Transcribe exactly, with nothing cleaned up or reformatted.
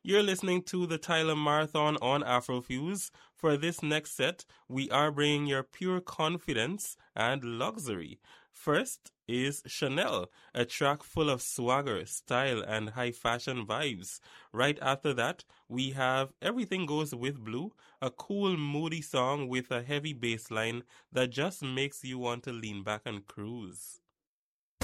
You're listening to the Tyler Marathon on Afrofuse. For this next set, we are bringing your pure confidence and luxury. First is Chanel, a track full of swagger, style, and high fashion vibes. Right after that, we have Everything Goes with Blue, a cool, moody song with a heavy bass line that just makes you want to lean back and cruise.